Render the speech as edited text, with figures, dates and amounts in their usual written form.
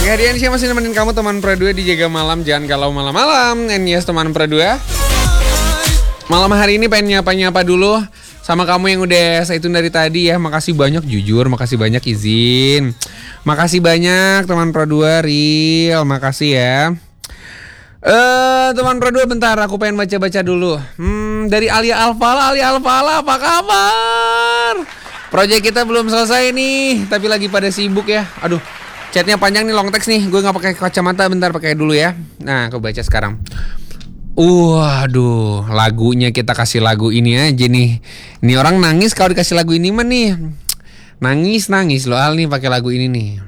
Oke, Dian Syah masih nemenin kamu teman Pro 2 di Jaga Malam. Jangan galau malam-malam. And yes, teman Pro 2. Malam hari ini pengen nyapa-nyapa dulu sama kamu yang udah saya tune dari tadi ya. Makasih banyak jujur, makasih banyak izin. Makasih banyak teman Pro 2 real, makasih ya. Teman Pro 2 bentar, aku pengen baca-baca dulu. Dari Alia Alfala apa kabar? Proyek kita belum selesai nih, tapi lagi pada sibuk ya. Aduh, chatnya panjang nih, long text nih. Gue nggak pakai kacamata, bentar pakai dulu ya. Nah, aku baca sekarang. Waduh, lagunya kita kasih lagu ini aja nih. Ini orang nangis kalau dikasih lagu ini mah nih. Nangis loh Al nih pakai lagu ini nih.